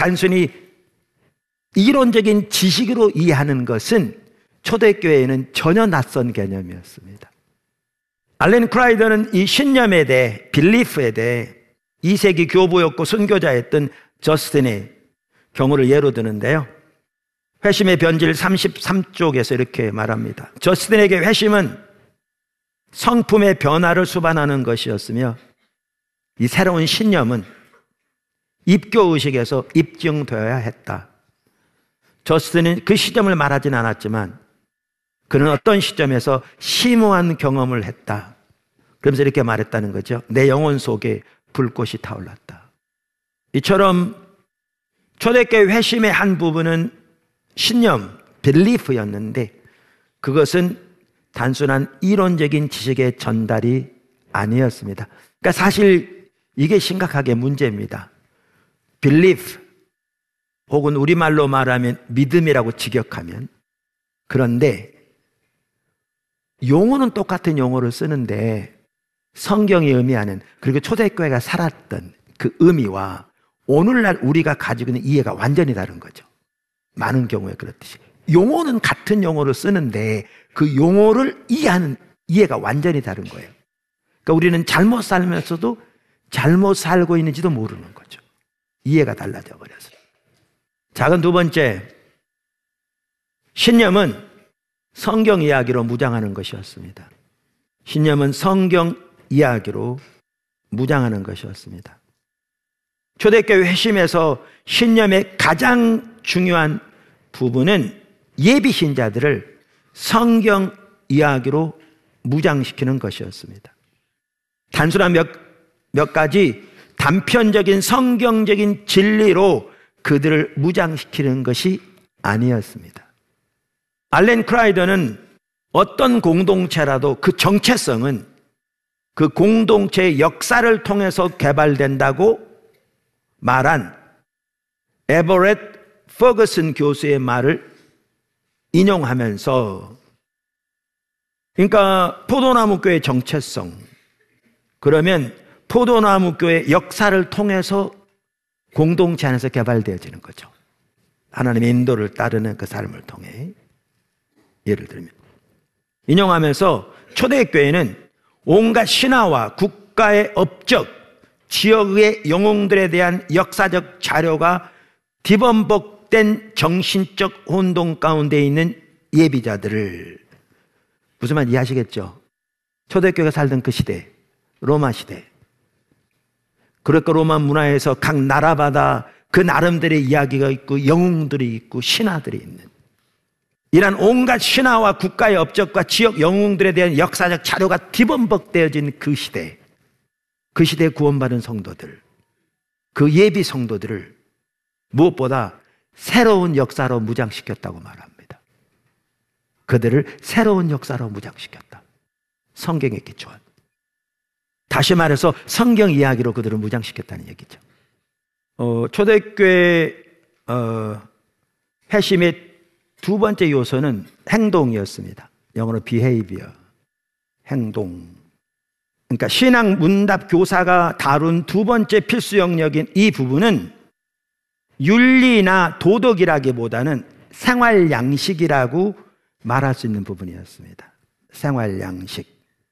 단순히 이론적인 지식으로 이해하는 것은 초대교회에는 전혀 낯선 개념이었습니다. 알렌 크라이더는 이 신념에 대해, 빌리프에 대해 2세기 교부였고 선교자였던 저스틴의 경우를 예로 드는데요. 회심의 변질 33쪽에서 이렇게 말합니다. 저스틴에게 회심은 성품의 변화를 수반하는 것이었으며 이 새로운 신념은 입교의식에서 입증되어야 했다. 저스틴은 그 시점을 말하진 않았지만 그는 어떤 시점에서 심오한 경험을 했다. 그러면서 이렇게 말했다는 거죠. 내 영혼 속에 불꽃이 타올랐다. 이처럼 초대교회 회심의 한 부분은 신념, 빌리프였는데 그것은 단순한 이론적인 지식의 전달이 아니었습니다. 그러니까 사실 이게 심각하게 문제입니다. 빌리프 혹은 우리말로 말하면 믿음이라고 직역하면, 그런데 용어는 똑같은 용어를 쓰는데 성경이 의미하는, 그리고 초대교회가 살았던 그 의미와 오늘날 우리가 가지고 있는 이해가 완전히 다른 거죠. 많은 경우에 그렇듯이 용어는 같은 용어를 쓰는데 그 용어를 이해하는 이해가 완전히 다른 거예요. 그러니까 우리는 잘못 살면서도 잘못 살고 있는지도 모르는 거죠. 이해가 달라져 버려서. 작은 두 번째, 신념은 성경 이야기로 무장하는 것이었습니다. 신념은 성경 이야기로 무장하는 것이었습니다. 초대교회 회심에서 신념의 가장 중요한 부분은 예비 신자들을 성경 이야기로 무장시키는 것이었습니다. 단순한 몇 가지 단편적인 성경적인 진리로 그들을 무장시키는 것이 아니었습니다. 알렌 크라이더는 어떤 공동체라도 그 정체성은 그 공동체의 역사를 통해서 개발된다고 말한 에버렛 퍼거슨 교수의 말을 인용하면서, 그러니까 포도나무 교회의 정체성, 그러면 포도나무 교회의 역사를 통해서 공동체 안에서 개발되어지는 거죠. 하나님의 인도를 따르는 그 삶을 통해. 예를 들면 인용하면서 초대교회는 온갖 신화와 국가의 업적, 지역의 영웅들에 대한 역사적 자료가 뒤범벅된 정신적 혼동 가운데 있는 예비자들을, 무슨 말 이해하시겠죠? 초대교회가 살던 그 시대, 로마 시대, 그러니까 로마 문화에서 각 나라마다 그 나름대로의 이야기가 있고 영웅들이 있고 신화들이 있는, 이런 온갖 신화와 국가의 업적과 지역 영웅들에 대한 역사적 자료가 뒤범벅되어진 그 시대, 그 시대에 구원받은 성도들, 그 예비 성도들을 무엇보다 새로운 역사로 무장시켰다고 말합니다. 그들을 새로운 역사로 무장시켰다. 성경에 기초한. 다시 말해서 성경 이야기로 그들을 무장시켰다는 얘기죠. 초대교회 회심의 두 번째 요소는 행동이었습니다. 영어로 behavior, 행동. 그러니까 신앙 문답 교사가 다룬 두 번째 필수 영역인 이 부분은 윤리나 도덕이라기보다는 생활 양식이라고 말할 수 있는 부분이었습니다. 생활 양식.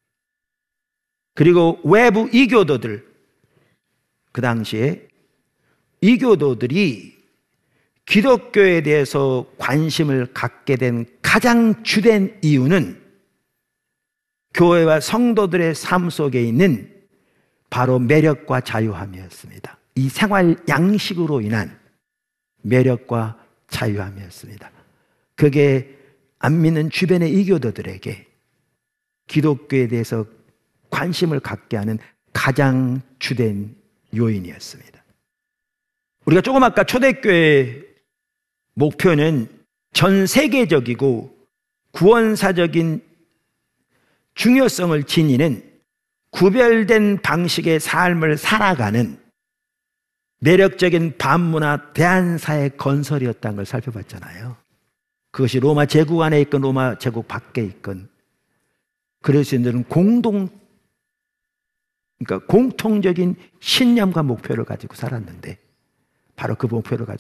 그리고 외부 이교도들, 그 당시에 이교도들이 기독교에 대해서 관심을 갖게 된 가장 주된 이유는 교회와 성도들의 삶 속에 있는 바로 매력과 자유함이었습니다. 이 생활 양식으로 인한 매력과 자유함이었습니다. 그게 안 믿는 주변의 이교도들에게 기독교에 대해서 관심을 갖게 하는 가장 주된 요인이었습니다. 우리가 조금 아까 초대교회의 목표는 전 세계적이고 구원사적인 중요성을 지니는 구별된 방식의 삶을 살아가는 매력적인 반문화 대한사회 건설이었다는 걸 살펴봤잖아요. 그것이 로마 제국 안에 있건 로마 제국 밖에 있건 그리스도인들은 그러니까 공통적인 신념과 목표를 가지고 살았는데 바로 그 목표를 가지고